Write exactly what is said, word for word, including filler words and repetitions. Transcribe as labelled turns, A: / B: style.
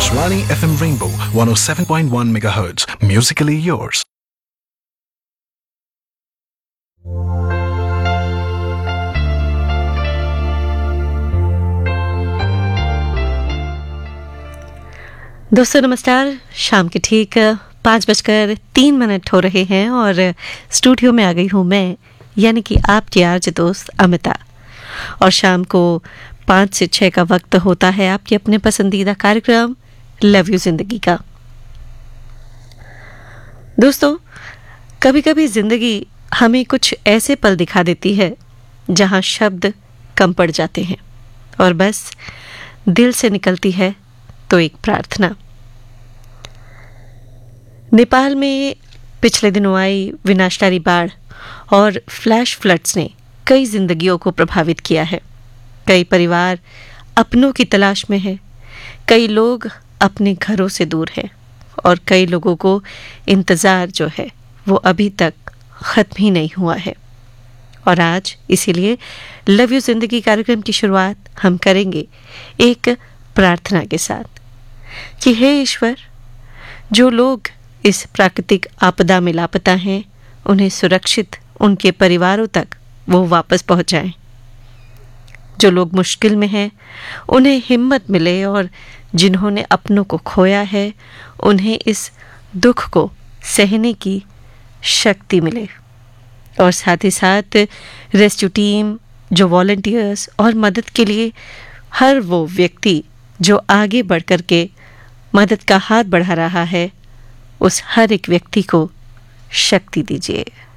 A: Akashvani F M Rainbow one oh seven point one megahertz. Musically yours.
B: दोस्तों नमस्कार। शाम के ठीक पाँच बजकर तीन मिनट हो रहे हैं और स्टूडियो में आ गई हूँ मैं, यानी कि आपकी आरजे दोस्त अमिता। और शाम को पाँच से छः का वक्त होता है आपके अपने पसंदीदा कार्यक्रम लव यू जिंदगी का। दोस्तों, कभी कभी जिंदगी हमें कुछ ऐसे पल दिखा देती है जहाँ शब्द कम पड़ जाते हैं और बस दिल से निकलती है तो एक प्रार्थना। नेपाल में पिछले दिनों आई विनाशकारी बाढ़ और फ्लैश फ्लड्स ने कई जिंदगियों को प्रभावित किया है। कई परिवार अपनों की तलाश में है, कई लोग अपने घरों से दूर हैं और कई लोगों को इंतज़ार जो है वो अभी तक ख़त्म ही नहीं हुआ है। और आज इसीलिए लव यू जिंदगी कार्यक्रम की शुरुआत हम करेंगे एक प्रार्थना के साथ कि हे ईश्वर, जो लोग इस प्राकृतिक आपदा में लापता हैं उन्हें सुरक्षित उनके परिवारों तक वो वापस पहुंचाएं। जो लोग मुश्किल में हैं उन्हें हिम्मत मिले और जिन्होंने अपनों को खोया है उन्हें इस दुख को सहने की शक्ति मिले। और साथ ही साथ रेस्क्यू टीम, जो वॉलंटियर्स और मदद के लिए हर वो व्यक्ति जो आगे बढ़ कर के मदद का हाथ बढ़ा रहा है, उस हर एक व्यक्ति को शक्ति दीजिए।